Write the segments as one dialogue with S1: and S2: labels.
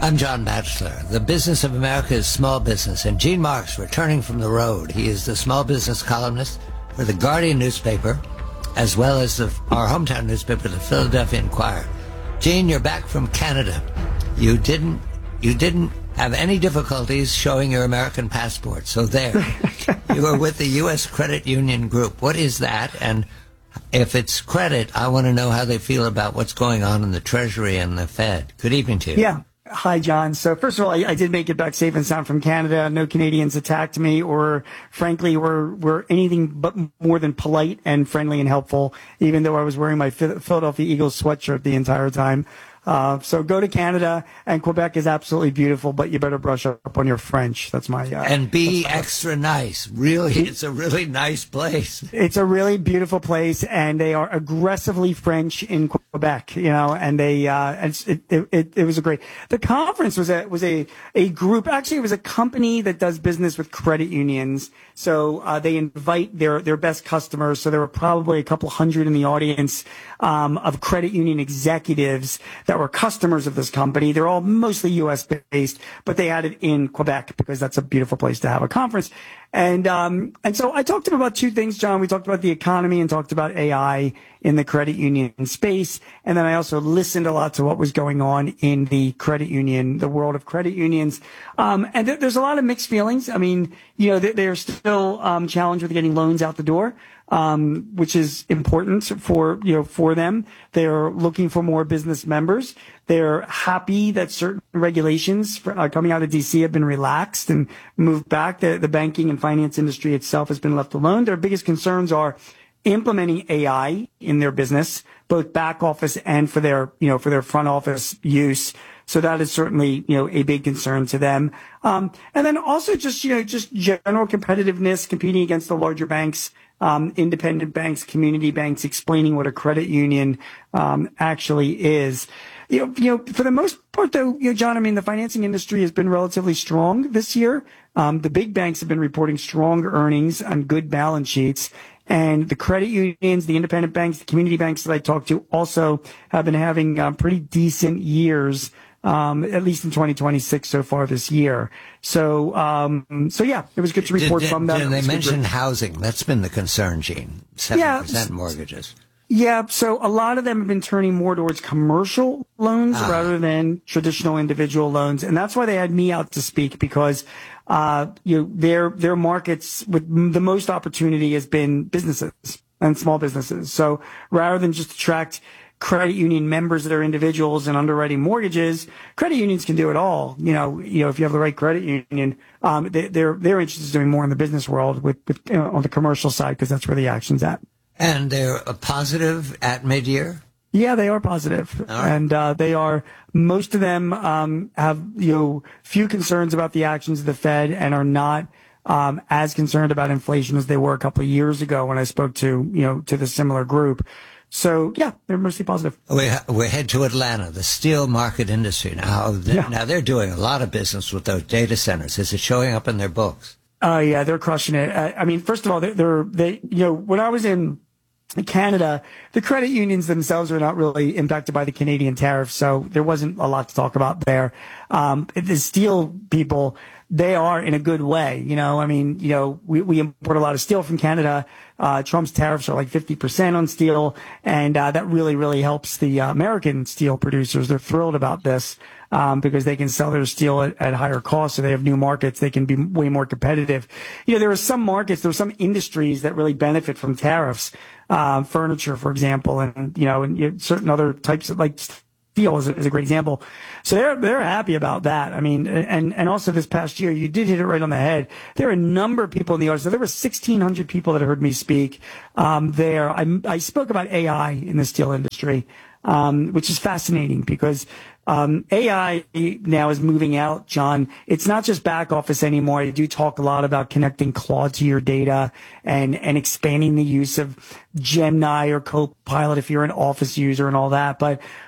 S1: I'm John Batchelor. The business of America is small business, and Gene Marks returning from the road. He is the small business columnist for the Guardian newspaper, as well as our hometown newspaper, the Philadelphia Inquirer. Gene, you're back from Canada. You didn't have any difficulties showing your American passport, so there. You were with the U.S. Credit Union Group. What is that? And if it's credit, I want to know how they feel about what's going on in the Treasury and the Fed. Good evening to you.
S2: Yeah. Hi, John. So first of all, I did make it back safe and sound from Canada. No Canadians attacked me or, frankly, were anything but more than polite and friendly and helpful, even though I was wearing my Philadelphia Eagles sweatshirt the entire time. So go to Canada, and Quebec is absolutely beautiful, but you better brush up on your French. That's my...
S1: and be extra nice. Really, it's a really nice place.
S2: It's a really beautiful place, and they are aggressively French in Quebec, and they, it was a great... The conference was a group, actually it was a company that does business with credit unions. So, they invite their best customers. So there were probably a couple hundred in the audience, of credit union executives that were customers of this company. They're all mostly U.S. based, but they had it in Quebec because that's a beautiful place to have a conference. And so I talked to them about two things, John. We talked about the economy and talked about AI in the credit union space. And then I also listened a lot to what was going on in the credit union, the world of credit unions. And there's a lot of mixed feelings. I mean, they're still, challenged with getting loans out the door. Which is important for them. They're looking for more business members. They're happy that certain regulations coming out of DC have been relaxed and moved back. The banking and finance industry itself has been left alone. Their biggest concerns are implementing AI in their business, both back office and for their front office use. So that is certainly, a big concern to them. And then also just general competitiveness, competing against the larger banks, independent banks, community banks, explaining what a credit union, actually is. For the most part though, John, I mean, the financing industry has been relatively strong this year. The big banks have been reporting strong earnings on good balance sheets. And the credit unions, the independent banks, the community banks that I talked to also have been having pretty decent years, at least in 2026 so far this year. So yeah, it was good to report from them.
S1: They mentioned housing. That's been the concern, Gene. 7% mortgages.
S2: Yeah, so a lot of them have been turning more towards commercial loans rather than traditional individual loans. And that's why they had me out to speak, because their markets with the most opportunity has been businesses and small businesses. So rather than just attract credit union members that are individuals and underwriting mortgages, credit unions can do it all. If you have the right credit union, they're interested in doing more in the business world with on the commercial side, because that's where the action's at.
S1: And they're positive at mid-year?
S2: Yeah, they are positive. Right. And they are, most of them have, few concerns about the actions of the Fed and are not as concerned about inflation as they were a couple of years ago when I spoke to the similar group. So, yeah, they're mostly positive.
S1: We head to Atlanta, the steel market industry. Now they're doing a lot of business with those data centers. Is it showing up in their books?
S2: Yeah, they're crushing it. I mean, first of all, when I was in Canada, the credit unions themselves are not really impacted by the Canadian tariffs, so there wasn't a lot to talk about there. The steel people, they are in a good way. We import a lot of steel from Canada. Trump's tariffs are like 50% on steel, and that really, really helps the American steel producers. They're thrilled about this because they can sell their steel at higher costs, so they have new markets. They can be way more competitive. There are some markets, there are some industries that really benefit from tariffs. Furniture, for example, and certain other types of, like, steel is a great example. So they're happy about that. I mean, and also this past year, you did hit it right on the head. There are a number of people in the audience. So there were 1,600 people that heard me speak there. I spoke about AI in the steel industry, which is fascinating because AI now is moving out, John. It's not just back office anymore. I do talk a lot about connecting Claude to your data and expanding the use of Gemini or Copilot if you're an office user and all that. But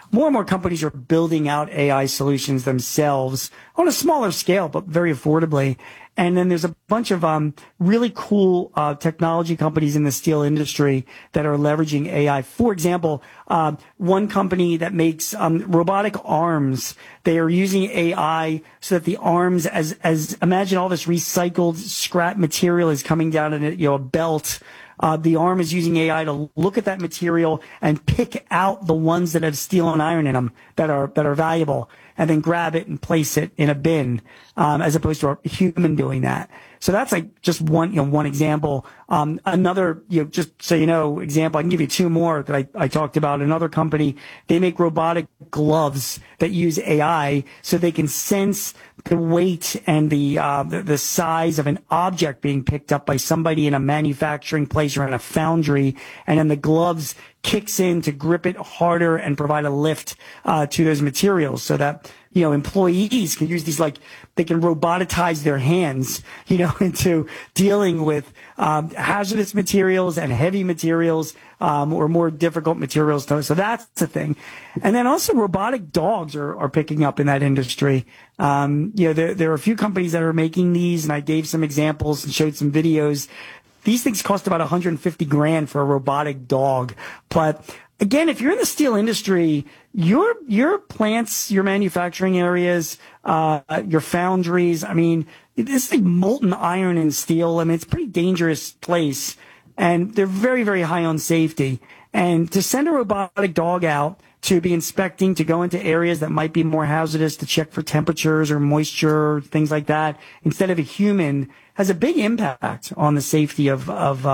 S2: more and more companies are building out AI solutions themselves on a smaller scale, but very affordably. And then there's a bunch of really cool technology companies in the steel industry that are leveraging AI. For example, one company that makes robotic arms, they are using AI so that the arms, as imagine all this recycled scrap material is coming down in a belt. The arm is using AI to look at that material and pick out the ones that have steel and iron in them that are valuable, and then grab it and place it in a bin, as opposed to a human doing that. So that's like just one example. Another, just so you know, example, I can give you two more that I talked about. Another company, they make robotic gloves that use AI so they can sense the weight and the size of an object being picked up by somebody in a manufacturing place or in a foundry, and then the gloves kicks in to grip it harder and provide a lift to those materials, so that employees can use these, like, they can roboticize their hands, into dealing with hazardous materials and heavy materials, or more difficult materials. So that's the thing. And then also robotic dogs are picking up in that industry. There are a few companies that are making these, and I gave some examples and showed some videos. These things cost about $150,000 for a robotic dog. But again, if you're in the steel industry, your plants, your manufacturing areas, your foundries, I mean, this is like molten iron and steel. I mean, it's a pretty dangerous place, and they're very, very high on safety. And to send a robotic dog out to be inspecting, to go into areas that might be more hazardous, to check for temperatures or moisture, things like that, instead of a human, has a big impact on the safety of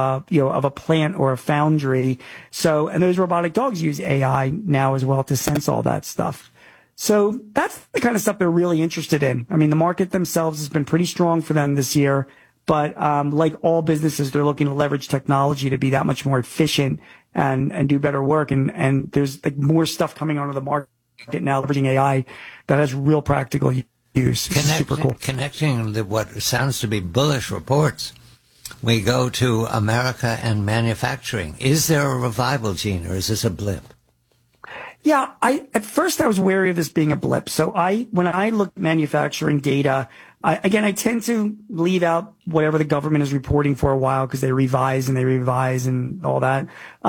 S2: a plant or a foundry. So, and those robotic dogs use AI now as well to sense all that stuff. So that's the kind of stuff they're really interested in. I mean, the market themselves has been pretty strong for them this year, but like all businesses, they're looking to leverage technology to be that much more efficient and do better work. And there's like more stuff coming onto the market now, leveraging AI that has real practical use. Super cool.
S1: Connecting what sounds to be bullish reports, we go to America and manufacturing. Is there a revival, Gene, or is this a blip?
S2: Yeah, at first I was wary of this being a blip. So when I look at manufacturing data, I tend to leave out whatever the government is reporting for a while, because they revise and all that.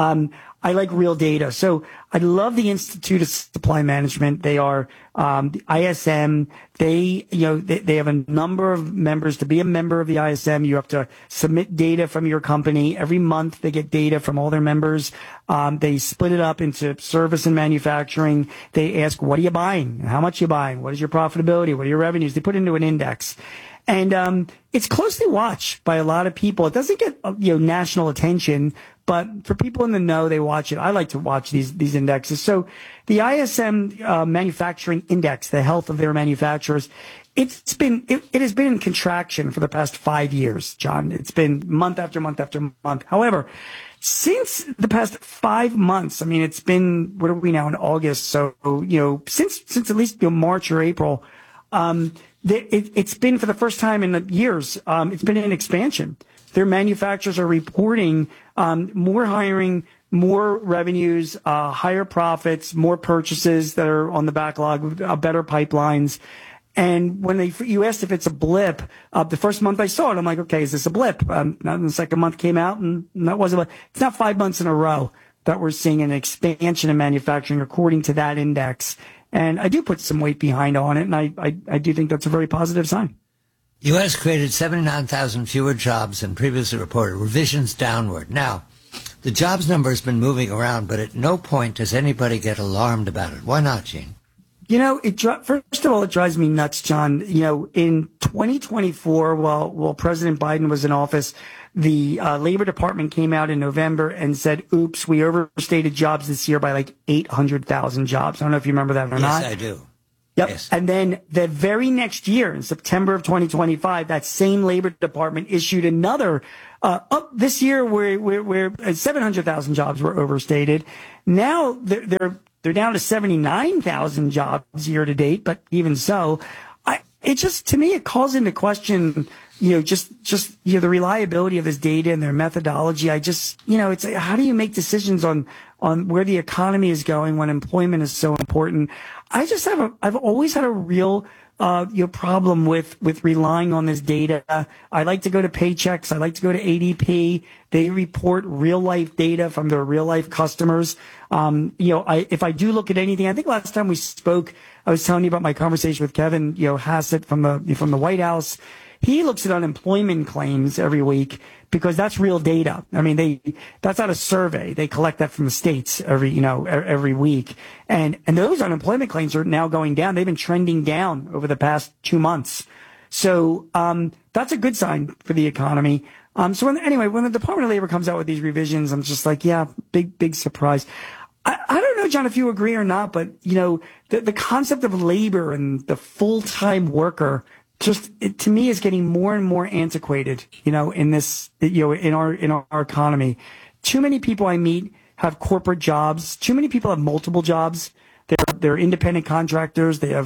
S2: I like real data. So I love the Institute of Supply Management. They are, the ISM. They have a number of members. To be a member of the ISM, you have to submit data from your company. Every month they get data from all their members. They split it up into service and manufacturing. They ask, what are you buying? How much are you buying? What is your profitability? What are your revenues? They put it into an index. And it's closely watched by a lot of people. It doesn't get national attention, but for people in the know, they watch it. I like to watch these indexes. So the ISM Manufacturing Index, the health of their manufacturers, it has been in contraction for the past 5 years, John. It's been month after month after month. However, since the past 5 months, I mean, it's been, what are we now in August? So, since at least March or April, it's been, for the first time in years, it's been an expansion. Their manufacturers are reporting more hiring, more revenues, higher profits, more purchases that are on the backlog, better pipelines. And when you asked if it's a blip, the first month I saw it, I'm like, okay, is this a blip? Now the second month came out, and that wasn't. It's not 5 months in a row that we're seeing an expansion in manufacturing according to that index. And I do put some weight behind on it, and I do think that's a very positive sign.
S1: U.S. created 79,000 fewer jobs than previously reported, revisions downward. Now, the jobs number has been moving around, but at no point does anybody get alarmed about it. Why not, Gene?
S2: First of all, it drives me nuts, John. In 2024, while President Biden was in office, the Labor Department came out in November and said, oops, we overstated jobs this year by like 800,000 jobs. I don't know if you remember that or not.
S1: Yes, I do.
S2: Yep.
S1: Yes.
S2: And then the very next year, in September of 2025, that same Labor Department issued another, this year where 700,000 jobs were overstated. Now they're down to 79,000 jobs year to date, but even so, to me, it calls into question the reliability of this data and their methodology. It's like, how do you make decisions on where the economy is going when employment is so important? I've always had a real problem with relying on this data. I like to go to Paychex. I like to go to ADP. They report real life data from their real life customers. If I do look at anything, I think last time we spoke, I was telling you about my conversation with Kevin, Hassett from the White House. He looks at unemployment claims every week because that's real data. I mean, that's not a survey. They collect that from the states every week. And those unemployment claims are now going down. They've been trending down over the past 2 months. So, that's a good sign for the economy. When the Department of Labor comes out with these revisions, I'm just like, yeah, big surprise. I don't know, John, if you agree or not, but, the concept of labor and the full-time worker to me is getting more and more antiquated, in our economy. Too many people I meet have corporate jobs. Too many people have multiple jobs. They're independent contractors. They're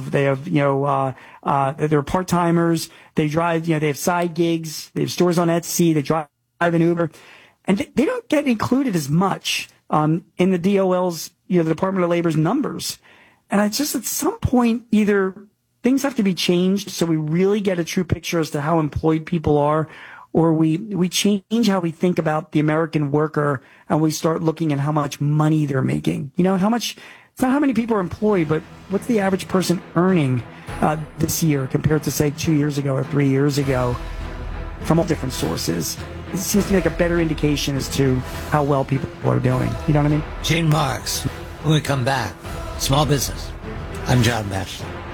S2: part-timers. They drive, they have side gigs. They have stores on Etsy. They drive an Uber, and they don't get included as much, in the DOL's, the Department of Labor's numbers. And I just, at some point, either things have to be changed so we really get a true picture as to how employed people are, or we change how we think about the American worker and we start looking at how much money they're making. How much, it's not how many people are employed, but what's the average person earning this year compared to, say, 2 years ago or 3 years ago from all different sources. It seems to be like a better indication as to how well people are doing. You know what I mean?
S1: Gene Marks, when we come back, small business. I'm John Batchelor.